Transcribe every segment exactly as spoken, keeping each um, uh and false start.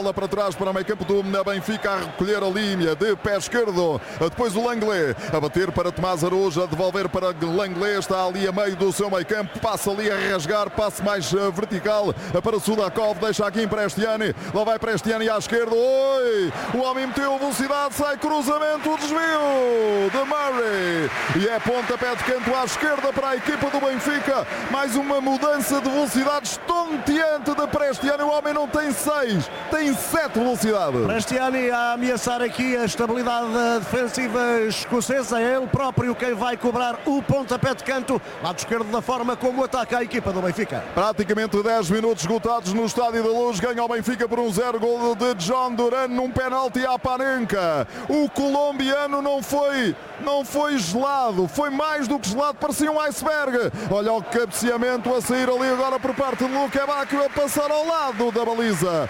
bola para trás para o meio campo do Benfica, a recolher a linha de pé esquerdo. Depois o Langlais a bater para Tomás Araújo, a devolver para Langlais, está ali a meio do seu meio campo, passa ali a rasgar, passe mais vertical para Sudakov, deixa aqui em Prestiani, lá vai Prestiani à esquerda. Oi! O homem meteu velocidade, sai cruzamento, desvio de Murray e é pontapé de canto à esquerda para a equipa do Benfica. Mais uma mudança de velocidade estonteante de Prestiani. O homem não tem seis, tem sete velocidade. Prestiani a ameaçar aqui a estabilidade defensiva escocesa. É ele próprio quem vai cobrar o pontapé de canto, lado esquerdo, da forma como ataca a equipa do Benfica. Praticamente dez minutos esgotados no Estádio da Luz. Ganha o Benfica por um zero, gol de John Duran num penalti à Panenka. O colombiano não foi, não foi gelado, foi mais do que gelado, parecia um iceberg. Olha o cabeceamento a sair ali agora por parte de Luka Bacchio, a passar ao lado da baliza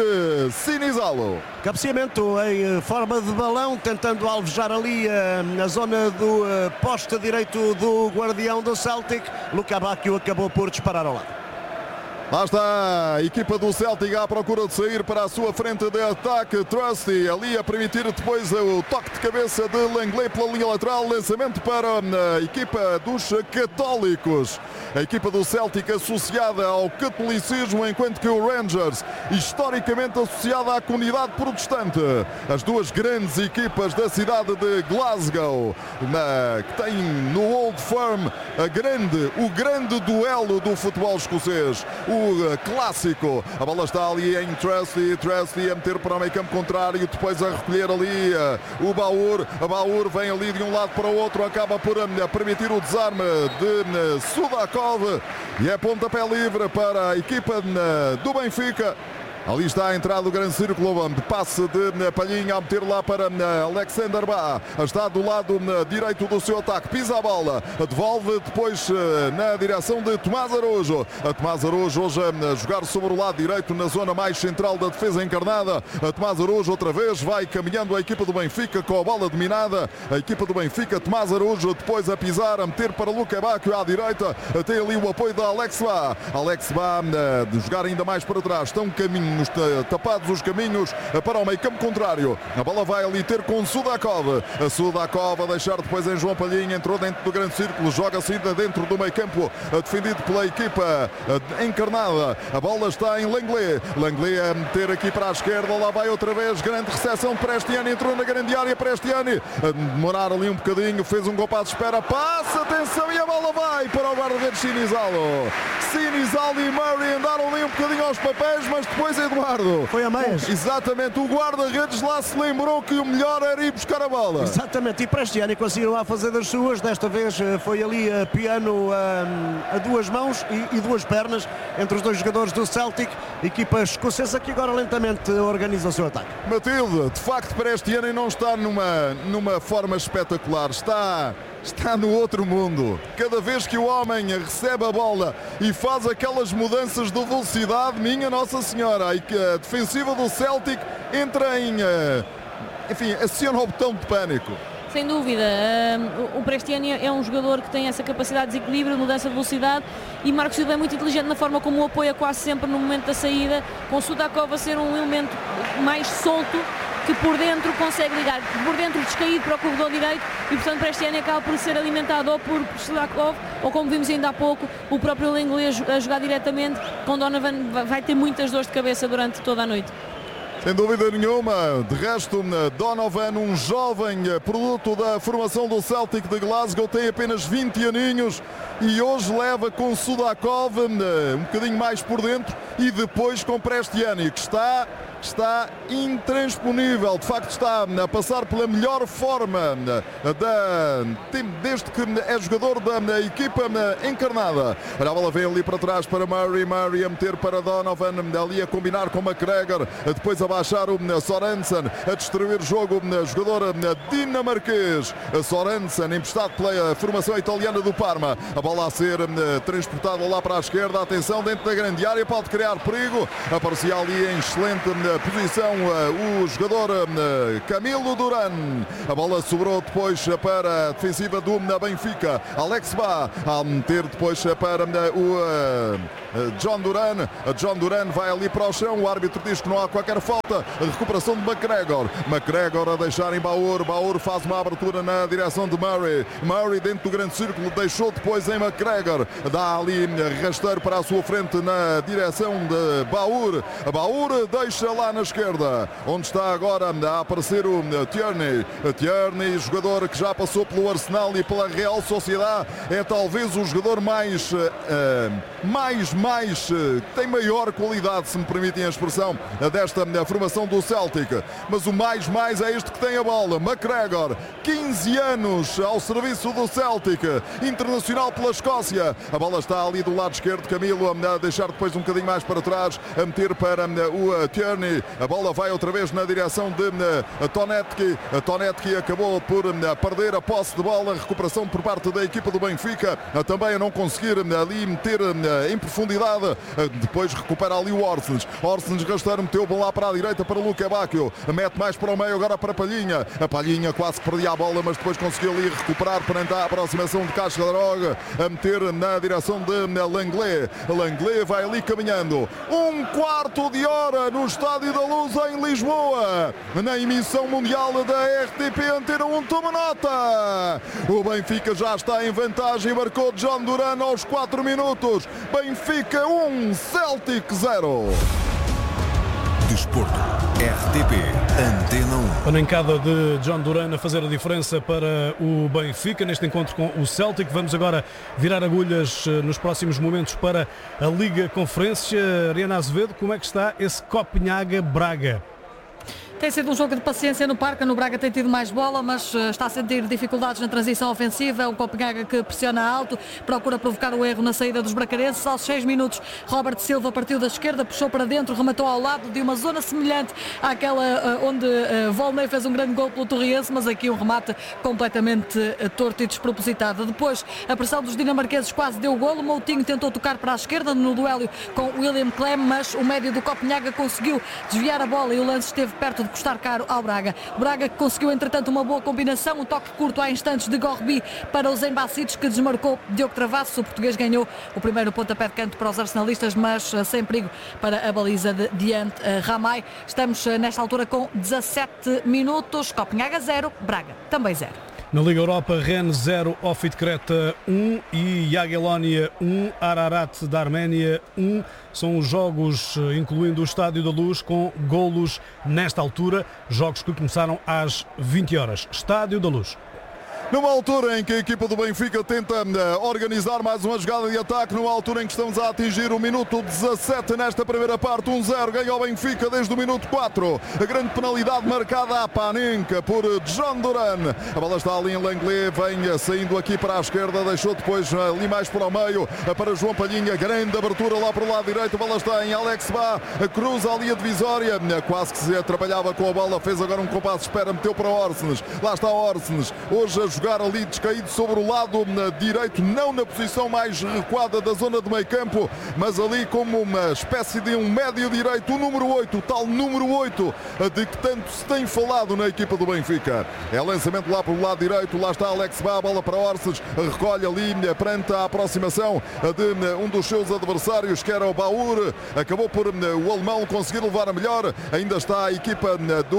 de Sinizalo. Cabeceamento em forma de balão, tentando alvejar ali uh, na zona do uh, poste direito do guardião do Celtic. Luka Bacchio acabou por disparar ao lado. Lá está a equipa do Celtic à procura de sair para a sua frente de ataque. Trusty ali a permitir depois o toque de cabeça de Langlais pela linha lateral. Lançamento para a equipa dos católicos. A equipa do Celtic associada ao catolicismo, enquanto que o Rangers historicamente associada à comunidade protestante. As duas grandes equipas da cidade de Glasgow, na, que tem no Old Firm a grande, o grande duelo do futebol escocês. O clássico, a bola está ali em Trusty, Trusty a meter para o meio campo contrário, depois a recolher ali o Baur, a Baur vem ali de um lado para o outro, acaba por permitir o desarme de Sudakov e é pontapé livre para a equipa do Benfica. Ali está a entrada do grande círculo, passe de Palhinha a meter lá para Alexander Bá, está do lado direito do seu ataque, pisa a bola, devolve depois na direção de Tomás Araújo. A Tomás Araújo hoje a jogar sobre o lado direito na zona mais central da defesa encarnada. A Tomás Araújo outra vez vai caminhando a equipa do Benfica com a bola dominada. A equipa do Benfica, Tomás Araújo depois a pisar, a meter para Luka Bacchio à direita, tem ali o apoio da Alex Bá. Alex Bá de jogar ainda mais para trás, estão caminho tapados os caminhos para o meio campo contrário. A bola vai ali ter com Sudakov. A Sudakov a deixar depois em João Palhinha, entrou dentro do grande círculo, joga-se ainda dentro do meio campo, defendido pela equipa encarnada. A bola está em Langlais. Langlais a meter aqui para a esquerda, lá vai outra vez, grande recepção de Prestiani, entrou na grande área, Prestiani a demorar ali um bocadinho, fez um compasso de espera, passa, atenção, e a bola vai para o guarda-redes Sinizalo. Sinizalo e Murray andaram ali um bocadinho aos papéis, mas depois Eduardo. Foi a meias. Exatamente, o guarda-redes lá se lembrou que o melhor era ir buscar a bola. Exatamente, e Prestiani conseguiu lá fazer das suas, desta vez foi ali a piano a, a duas mãos e, e duas pernas entre os dois jogadores do Celtic, equipa escocesa que agora lentamente organiza o seu ataque. Matilde, de facto Prestiani não está numa, numa forma espetacular, está... Está no outro mundo. Cada vez que o homem recebe a bola e faz aquelas mudanças de velocidade, minha Nossa Senhora, a defensiva do Celtic entra em... Enfim, aciona o botão de pânico. Sem dúvida, o Prestiani é um jogador que tem essa capacidade de desequilíbrio, de mudança de velocidade, e Marcos Silva é muito inteligente na forma como o apoia quase sempre no momento da saída, com Sudakov a ser um elemento mais solto, que por dentro consegue ligar, por dentro descaído para o corredor direito, e portanto Prestiani acaba por ser alimentado ou por Sudakov, ou como vimos ainda há pouco, o próprio Langlais a jogar diretamente, com Donovan vai ter muitas dores de cabeça durante toda a noite. Sem dúvida nenhuma. De resto, Donovan, um jovem produto da formação do Celtic de Glasgow, tem apenas vinte aninhos e hoje leva com Sudakov um bocadinho mais por dentro e depois com Prestiani, que está... está intransponível, de facto está a passar pela melhor forma da, desde que é jogador da equipa encarnada. A bola vem ali para trás para Murray, Murray a meter para Donovan, ali a combinar com McGregor, depois a baixar o Sorensen, a destruir o jogo, jogador dinamarquês Sorensen, emprestado pela formação italiana do Parma. A bola a ser transportada lá para a esquerda, atenção, dentro da grande área, pode criar criar perigo. Aparecia ali em excelente posição o jogador Camilo Duran. A bola sobrou depois para a defensiva do Benfica. Alex Bá a meter depois para o John Duran. John Duran vai ali para o chão. O árbitro diz que não há qualquer falta. A recuperação de McGregor. McGregor a deixar em Baur. Baur faz uma abertura na direção de Murray. Murray dentro do grande círculo. Deixou depois em McGregor. Dá ali rasteiro para a sua frente na direção de Baur. Baur deixa lá na esquerda, onde está agora a aparecer o Tierney. Tierney, jogador que já passou pelo Arsenal e pela Real Sociedade. É talvez o jogador mais, uh, mais, mais, uh, tem maior qualidade, se me permitem a expressão, desta uh, formação do Celtic. Mas o mais, mais é este que tem a bola. McGregor, quinze anos ao serviço do Celtic, internacional pela Escócia. A bola está ali do lado esquerdo. Camilo a deixar depois um bocadinho mais para trás, a meter para o Tierney. A bola vai outra vez na direção de Tonetki. Tonetki acabou por perder a posse de bola. Recuperação por parte da equipa do Benfica, também a não conseguir ali meter em profundidade. Depois recupera ali o Orsens. Orsens rasteiro, meteu lá para a direita para Luque Bacchio. Mete mais para o meio agora para Palhinha. A Palhinha quase perdia a bola, mas depois conseguiu ali recuperar perante a aproximação de Caixa da Droga, a meter na direção de Langlais. Langlais vai ali caminhando. Um quarto de hora no Estádio da Luz em Lisboa, na emissão mundial da R T P Antena um. Toma nota. O Benfica já está em vantagem. Marcou John Duran aos quatro minutos. Benfica um, Celtic zero. Desporto, R T P Antena um. Pancada de John Duran a fazer a diferença para o Benfica neste encontro com o Celtic. Vamos agora virar agulhas nos próximos momentos para a Liga Conferência. Ariana Azevedo, como é que está esse Copenhaga-Braga? Tem sido um jogo de paciência no Parque. No Braga tem tido mais bola, mas está a sentir dificuldades na transição ofensiva. O Copenhaga que pressiona alto, procura provocar o erro na saída dos bracarenses. Aos seis minutos, Robert Silva partiu da esquerda, puxou para dentro, rematou ao lado de uma zona semelhante àquela onde Volney fez um grande gol pelo Torriense, mas aqui um remate completamente torto e despropositado. Depois, a pressão dos dinamarqueses quase deu o golo. Moutinho tentou tocar para a esquerda no duelo com William Clem, mas o médio do Copenhaga conseguiu desviar a bola e o lance esteve perto de custar caro ao Braga. Braga que conseguiu entretanto uma boa combinação, um toque curto há instantes de Gorbi para os Embacites, que desmarcou Diogo Travassos. O português ganhou o primeiro pontapé de canto para os arsenalistas, mas sem perigo para a baliza de Diante Ramai. Estamos nesta altura com dezassete minutos. Copenhaga zero, Braga também zero. Na Liga Europa, Rennes zero, Ofid Creta um e Jagiellonia um, Ararat da Arménia um. São os jogos, incluindo o Estádio da Luz, com golos nesta altura. Jogos que começaram às vinte horas. Estádio da Luz. Numa altura em que a equipa do Benfica tenta uh, organizar mais uma jogada de ataque, numa altura em que estamos a atingir o minuto dezassete nesta primeira parte, um zero, ganha o Benfica desde o minuto quatro. A grande penalidade marcada a Panenka por John Duran. A bola está ali em Langlais, vem saindo aqui para a esquerda, deixou depois ali mais para o meio, para João Palhinha, grande abertura lá para o lado direito, a bola está em Alex Bá, cruza ali a divisória, quase que se atrapalhava com a bola, fez agora um compasso de espera, meteu para Orsens, lá está Orsens, hoje a jogar ali descaído sobre o lado direito, não na posição mais recuada da zona de meio campo, mas ali como uma espécie de um médio direito, o número oito, o tal número oito de que tanto se tem falado na equipa do Benfica. É lançamento lá para o lado direito, lá está Alex Bá, a bola para Orsens, recolhe ali perante a aproximação de um dos seus adversários, que era o Baur, acabou por o alemão conseguir levar a melhor. Ainda está a equipa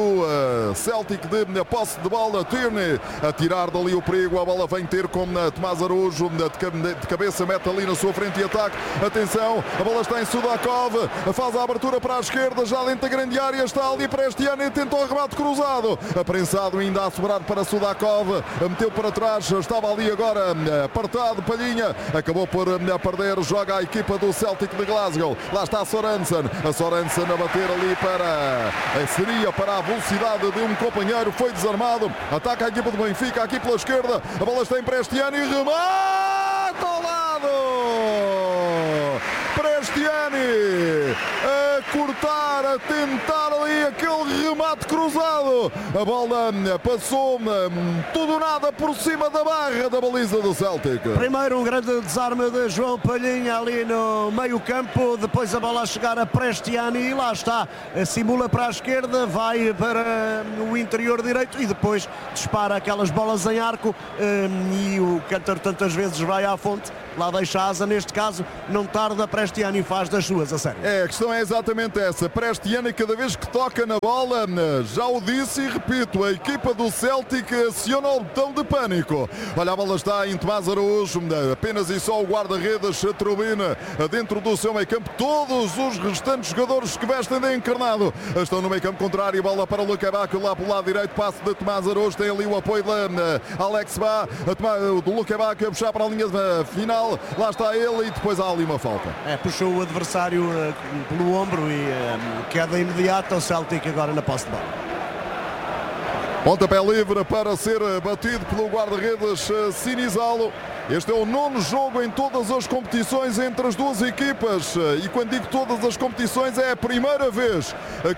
do Celtic de posse de bola, Tierney a tirar dali o perigo, a bola vem ter com Tomás Araújo de cabeça, mete ali na sua frente e ataque. Atenção, a bola está em Sudakov, faz a abertura para a esquerda, já dentro da grande área, está ali para este ano e tentou o remate cruzado, aprensado ainda a sobrar para Sudakov, meteu para trás, estava ali agora apartado, Palhinha, acabou por perder, joga a equipa do Celtic de Glasgow, lá está a Sorensen, a Sorensen a bater ali para, seria para a velocidade de um companheiro, foi desarmado, ataca a equipa do Benfica, aqui pela esquerda, a bola está em Prestiani e remata ao lado. Prestiani a cortar, a tentar tentar ali aquele remate cruzado. A bola passou tudo nada por cima da barra da baliza do Celtic. Primeiro um grande desarme de João Palhinha ali no meio campo, depois a bola a chegar a Prestiani e lá está, simula para a esquerda, vai para o interior direito e depois dispara aquelas bolas em arco, e o Cântaro tantas vezes vai à fonte, lá deixa a asa, neste caso não tarda, Prestiani e faz das suas, a sério. É, a questão é exatamente essa. Prestiani, cada vez que toca na bola, já o disse e repito, a equipa do Celtic aciona o botão de pânico. Olha, a bola está em Tomás Araújo, apenas e só o guarda-redes turbina dentro do seu meio campo. Todos os restantes jogadores que vestem de encarnado estão no meio campo contrário. Bola para o Luque Bacchio lá pelo lado direito, passe de Tomás Araújo, tem ali o apoio de Alex Bá, do Luque Bacchio a puxar para a linha final, lá está ele e depois há ali uma falta. É, puxou o adversário uh, pelo ombro e uh, queda imediata, o Celtic agora na posse de bola. Pontapé livre para ser batido pelo guarda-redes Sinizalo. Este é o nono jogo em todas as competições entre as duas equipas, e quando digo todas as competições é a primeira vez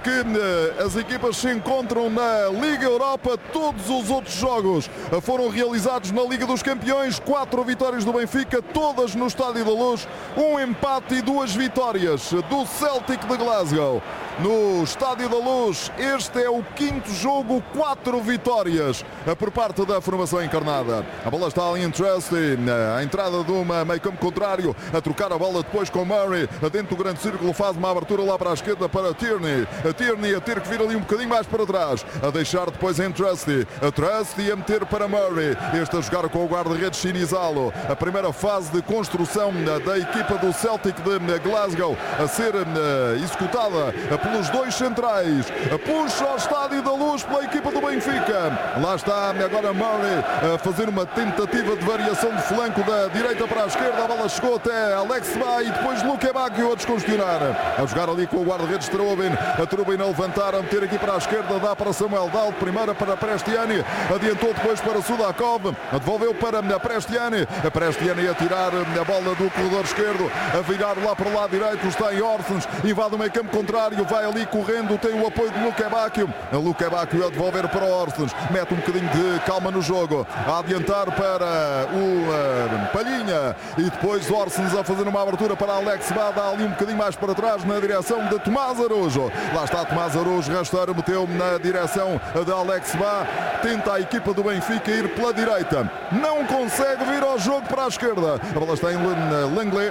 que as equipas se encontram na Liga Europa. Todos os outros jogos foram realizados na Liga dos Campeões. Quatro vitórias do Benfica, todas no Estádio da Luz, um empate e duas vitórias do Celtic de Glasgow no Estádio da Luz. Este é o quinto jogo, quatro vitórias por parte da formação encarnada. A bola está ali em Trusty, a entrada de uma meio campo contrário, a trocar a bola depois com Murray, dentro do grande círculo, faz uma abertura lá para a esquerda para Tierney. A Tierney a ter que vir ali um bocadinho mais para trás, a deixar depois em Trusty, a Trusty a meter para Murray, este a jogar com o guarda-redes Sinizalo. A primeira fase de construção da equipa do Celtic de Glasgow a ser executada pelos dois centrais, puxa ao Estádio da Luz pela equipa do Benfica. Lá está agora Murray a fazer uma tentativa de variação de flanco da direita para a esquerda, a bola chegou até Alex Bá e depois Luque Bacchio a descongestionar, a jogar ali com o guarda-redes Trubin, a Trubin a levantar, a meter aqui para a esquerda, dá para Samuel Dal, primeira para Prestiani, adiantou depois para Sudakov, devolveu para Prestiani, a Prestiani a tirar a bola do corredor esquerdo, a virar lá para o lado direito, está em Orsens, invade o meio campo contrário, vai ali correndo, tem o apoio de Luque Bacchio, a Luque Bacchio a devolver para Orsens, mete um bocadinho de calma no jogo, a adiantar para o uh, Palhinha e depois Orsens a fazer uma abertura para Alex Bá, dá ali um bocadinho mais para trás na direção de Tomás Araújo. Lá está Tomás Araújo, rasteiro, meteu na direção de Alex Bá, tenta a equipa do Benfica ir pela direita, não consegue vir ao jogo para a esquerda, a bola está em Langley.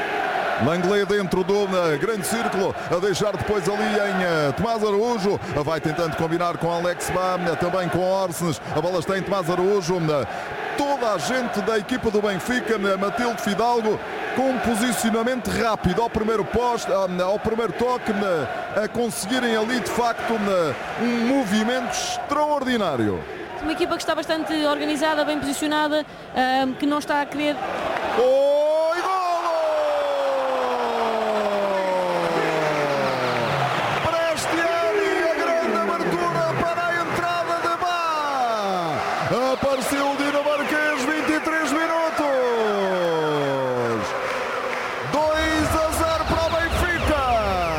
Langley dentro do uh, grande círculo, a deixar depois ali em uh, Tomás Araújo, uh, vai tentando combinar com Alex Bá, uh, também com Orsens, a bola está em Tomás Araújo, uh, toda a gente da equipa do Benfica, uh, Matilde Fidalgo, com um posicionamento rápido ao primeiro poste, uh, ao primeiro toque, uh, a conseguirem ali de facto uh, um movimento extraordinário. Uma equipa que está bastante organizada, bem posicionada, uh, que não está a querer... Oh!